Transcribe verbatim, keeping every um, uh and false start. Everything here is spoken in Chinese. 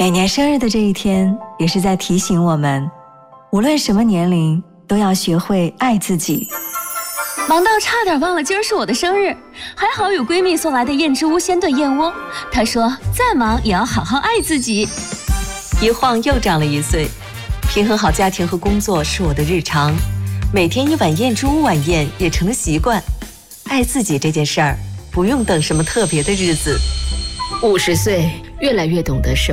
每年生日的这一天，也是在提醒我们，无论什么年龄，都要学会爱自己。 忙到差点忘了今儿是我的生日，还好有闺蜜送来的燕之屋鲜炖燕窝。她说再忙也要好好爱自己。 一晃又长了一岁，平衡好家庭和工作是我的日常，每天一碗燕之屋晚宴也成了习惯。爱自己这件事儿，不用等什么特别的日子。 五十岁，越来越懂得什